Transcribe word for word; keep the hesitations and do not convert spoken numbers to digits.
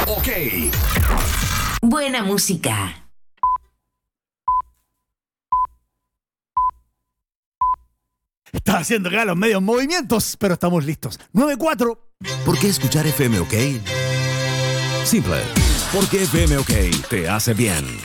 OK. Buena música. Está haciendo acá los medios movimientos, pero estamos listos. nueve cuatro. ¿Por qué escuchar F M OK? Simple. Porque F M OK te hace bien.